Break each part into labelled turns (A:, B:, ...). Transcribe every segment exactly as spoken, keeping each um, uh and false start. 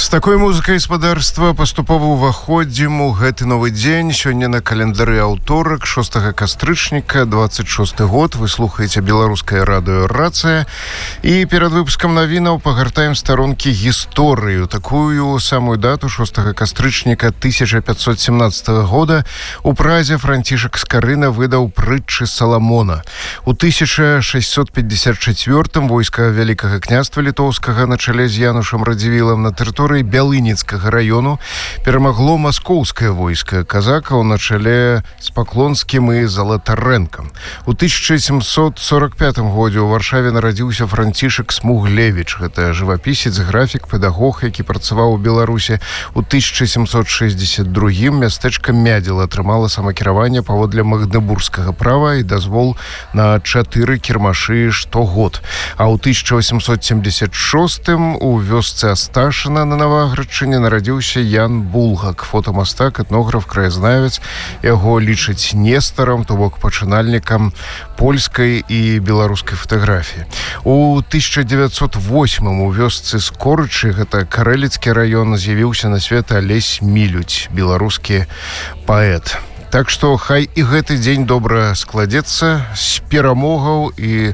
A: С такой музыкай гаспадарства паступова ўваходзім у гэты новы дзень. Сёння на календары аўторак, шостага кастрычніка, двадцать шосты год. Вы слухаеце беларускае радыё «Рацыя». І перад выпускам навінаў пагартаем старонкі гісторыю. Такую самую дату шостага кастрычніка тысяча пятьсот семнадцатого года у Празе Францішак Скарына выдаў прытчы Саламона. У тысяча шестьсот пятьдесят четвёртым войска Вялікага княства літоўскага на чале з Янушам Радзівілам на тэрыторыі Бялыніцкага району перамагло маскоўскае войска казакаў на чале з Паклонскім і Залатарэнкам. У тысяча семьсот сорок пятым годзе ў Варшаве нарадзіўся Францішак Смуглевіч. Гэта жывапісец, графік, педагог, які працаваў у Беларусі. У тысяча семьсот шестьдесят другім мястэчка Мядзел атрымала самакіраванне паводле магдебургскага права і дазвол на чатыры кірмашы штогод. А ў тысяча восемьсот семьдесят шостым у вёсцы Асташына на Наваградчыне нарадзіўся Ян Булгак, фотамастак, этнограф, краязнавец. Яго лічаць нестарам, то бок пачынальнікам польскай і беларускай фатаграфіі. У тысяча девятьсот восьмым у вёсцы Скорычы, гэта Карэліцкі раён, з'явіўся на свет Алесь Мілюць, беларускі паэт. Так што хай і гэты дзень добра складзецца, з перамогаў, і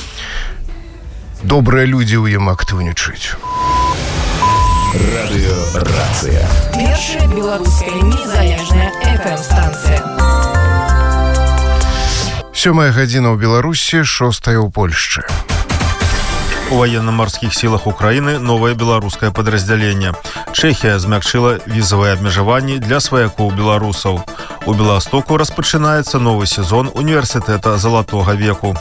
A: добрыя людзі ў ім актыўнічаюць.
B: Радыё «Рацыя».
C: Першая беларуская незалежная эф эм-станцыя.
A: Сёмая гадзіна ў Беларусі, шостая ў Польшчы.
D: У военно-морских силах Украины новое белорусское подразделение. Чехия змягчила визовые обмежевания для свояков белорусов. У Белостоку распочинается новый сезон университета Золотого веку.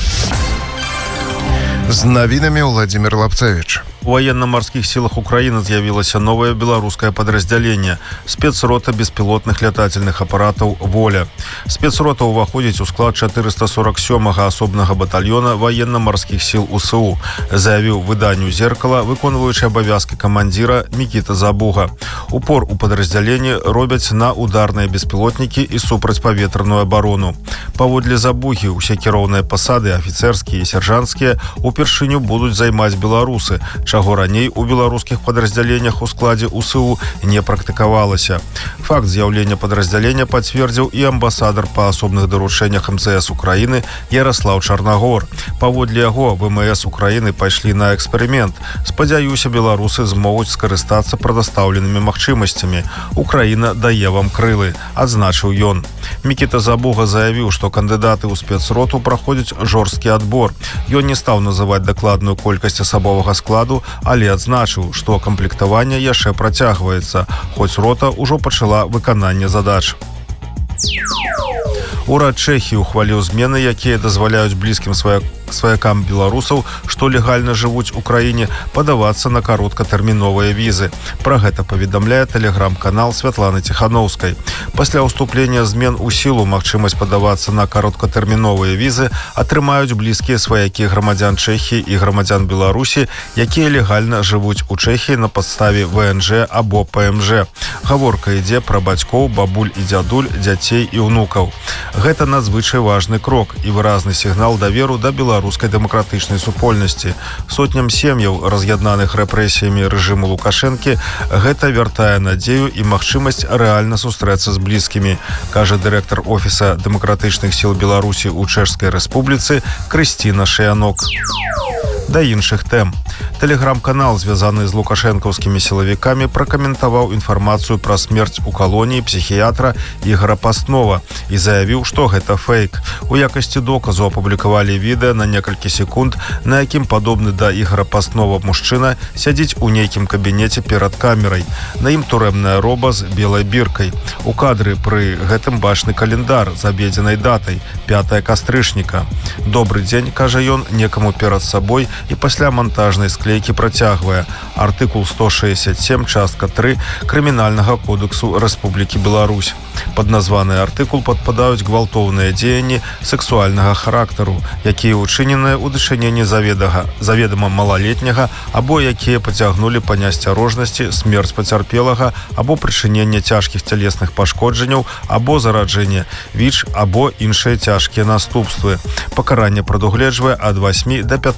A: З навінамі Владимир Лапцевич.
D: У военно-морских силах Украины з'явилось новое белорусское подразделение – спецрота беспилотных летательных аппаратов «Воля». Спецрота уваходит у склад четыреста сорок сёмага асобнага батальона военно-морских сил у эс у, заявил выданию «Зеркало» выконваючы обовязки командира Микита Забуга. Упор у подразделения робят на ударные беспилотники и супрацьпаветраную оборону. Паводле Забуги усе кіроўныя пасады, офицерские и сержантские, упершыню будут займаць белорусы, чаго раней у беларускіх падраздзяленнях у складзе у эс у не практыкавалася. Факт з'яўлення падраздзялення пацвердзіў і амбасадар па асобных даручэннях эм цэ эс Украіны Ярослав Чарнагор. Паводле яго вэ эм эс Украіны пайшлі на эксперымент. Спадзяюся, беларусы змогуць скарыстацца прадастаўленымі магчымасцямі. Украіна дае вам крылы, адзначыў ён. Мікіта Забуга заявіў, што кандыдаты ў спецроту праходзяць жорсткі адбор. Ён не стаў называць дакладную колькасць асабовага складу, але адзначыў, што камплектаванне яшчэ працягваецца, хоць рота ўжо пачала выкананне задач. Урад Чэхіі ухваліў змены, якія дазваляюць блізкім сваякам беларусаў, што легальна жывуць у краіне, падавацца на кароткатэрміновыя візы. Пра гэта паведамляе тэлеграм-канал Святланы Ціхановскай. Пасля ўступлення змен у сілу магчымасць падавацца на кароткатэрміновыя візы атрымаюць блізкія сваякі грамадзян Чэхіі і грамадзян Беларусі, якія легальна жывуць у Чэхіі на падставе вэ эн жэ або пэ эм жэ. Гаворка ідзе пра бацькоў, бабуль і дзядуль, дзяцей і ўнукаў. Гэта надзвычай важны крок і выразны сігнал даверу да беларускай дэмакратычнай супольнасці. Сотням сем'яў, раз'яднаных рэпрэсіямі рэжыму Лукашэнкі, гэта вяртае надзею і магчымасць рэальна сустрэцца з блізкімі, кажа дырэктар офіса дэмакратычных сіл Беларусі ў Чэшскай рэспубліцы Крысціна Шаянок. Да іншых тэм. Тэлеграм-канал, звязаны з лукашэнкаўскімі сілавікамі, пракаментаваў інфармацыю пра смерць у калоніі псіхіятра Ігора Пастнова і заявіў, што гэта фейк. У якасці доказу апублікавалі відэа на некалькі секунд, на якім падобны да Ігора Пастнова мужчына сядзіць у нейкім кабінеце перад камерай. На ім турэмная роба з белай біркай. У кадры пры гэтым бачны календар з абедзенай датай пятае кастрычніка. Добры дзень, кажа ён некаму перад сабой і пасля монтажнай склейкі працягвае. Артыкул сто шэсцьдзесят сем, частка тры Крымінальнага кодексу Рэспублікі Беларусь. Пад названы артыкул падпадаюць гвалтоўныя дзеянні сексуальнага характару, якія ўчыненыя ў дачыненні заведама малалетняга або якія пацягнулі па неасцярожнасці смерць пацярпелага або прычыненне цяжкіх цялесных пашкоджанняў або зараджэнне ВІЧ або іншыя цяжкія наступствы. Пакаранне прадугледжвае ад васьмі да пятнаццаці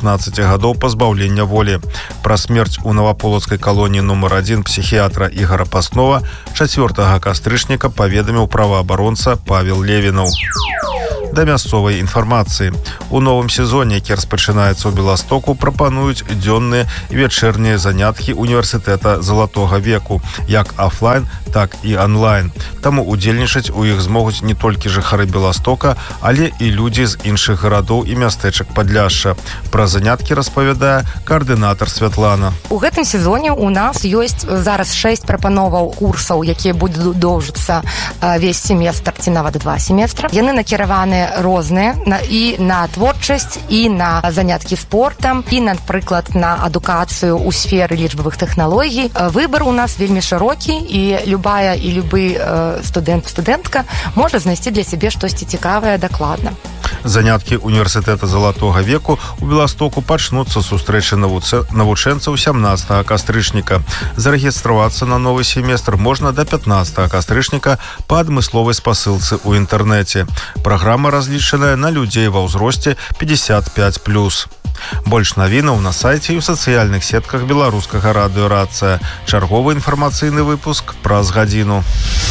D: гадоў пазбаўлення волі. Пра смерць у наваполацкай калоніі нумар адзін псіхіатра Ігора Паснова чацвёртага кастрычніка паведаміў праваабаронца Павел Левінаў. Да мясцовай інфармацыі. У новым сезоне, які распачынаецца ў Беластоку, прапануюць дзённыя і вячэрнія заняткі універсітэта Залатога веку, як афлайн, так і онлайн. Таму удзельнічаць у іх змогуць не толькі жыхары Беластока, але і людзі з іншых гарадоў і мястэчак Падляшша. Пра заняткі распавядае каардынатар Святлана.
B: У гэтым сезоне у нас ёсць зараз шэсць прапановаў курсаў, якія будуць доўжыцца весь семестр ці нават два семестра. Яны накіраваны розныя на, і на творчасць, і на заняткі спортам, і, напрыклад, на адукацыю ў сферы лічбавых тэхналогій. Выбар у нас вельмі шырокі, і любая і любы э, студэнт, студэнтка можа знайсці для сябе штосьці цікавае дакладна.
D: Заняткі універсітэта Залатога веку у Беластоку пачнуцца сустрэчы навучэнцаў сямнаццатага кастрычніка. Зарэгістравацца на новы семестр можна да пятнаццатага кастрычніка па адмысловай спасылцы ў інтэрнэце. Праграма разлічаная на людзей ва ўзросце пятьдесят пять плюс. Больш навінаў на сайце і ў сацыяльных сетках беларускага радыё «Рацыя». Чарговы інфармацыйны выпуск праз гадзіну.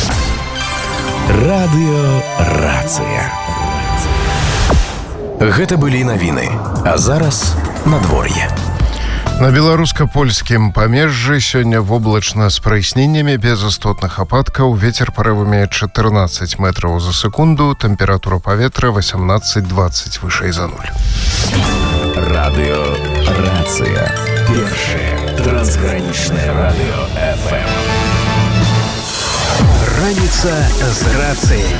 E: Радыё «Рацыя». Гэта былі навіны, а зараз надвор'е.
A: На беларуска-польскім памежжы сёння воблачна з праясненнямі без істотных ападкаў, вецер парывамі чатырнаццаць метраў за секунду, тэмпература паветра восемнадцать двадцать вышэй за нуль.
E: Радыё «Рацыя». Першае трансгранічнае радыё эф эм. Раніца з рацыяй.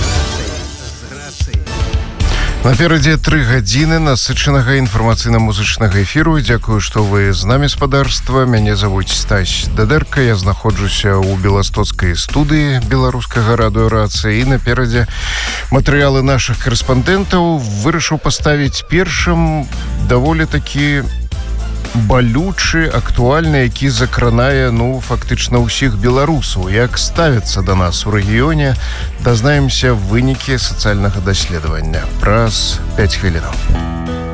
A: Наперадзе тры гадзіны насычанага інфармацыйна-музычнага эфіру. Дзякую, што вы з намі, спадарства. Мяне завуць Стась Дадэрка. Я знаходжуся ў беластоцкай студыі беларускага радыё «Рацыя». І наперадзе матэрыялы нашых карэспандэнтаў вырашыў паставіць першым даволі такі балючы, актуальны, які закранае, ну, фактычна ўсіх беларусаў. Як ставяцца да нас у рэгіёне, дазнаемся вынікі сацыяльнага даследавання праз пяць хвілінаў.